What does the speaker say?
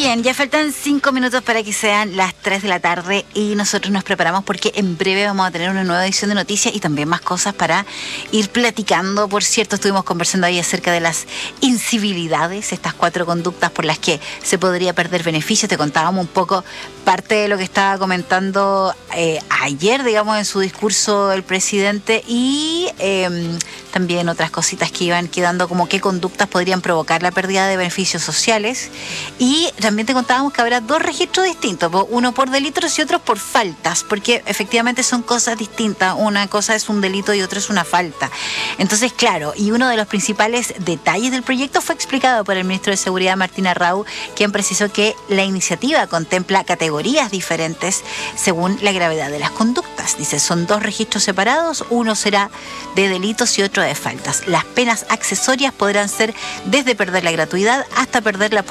Bien, ya faltan 5 minutos para que sean las 3 de la tarde y nosotros nos preparamos porque en breve vamos a tener una nueva edición de noticias y también más cosas para ir platicando. Por cierto, estuvimos conversando ahí acerca de las incivilidades, estas 4 conductas por las que se podría perder beneficios. Te contábamos un poco parte de lo que estaba comentando ayer, digamos, en su discurso el presidente y también otras cositas que iban quedando, como qué conductas podrían provocar la pérdida de beneficios sociales. Y también te contábamos que habrá 2 registros distintos, uno por delitos y otro por faltas, porque efectivamente son cosas distintas. Una cosa es un delito y otra es una falta. Entonces, claro, y uno de los principales detalles del proyecto fue explicado por el ministro de Seguridad, Martín Arrau, quien precisó que la iniciativa contempla categorías diferentes según la gravedad de las conductas. Dice, son 2 registros separados, uno será de delitos y otro de faltas. Las penas accesorias podrán ser desde perder la gratuidad hasta perder la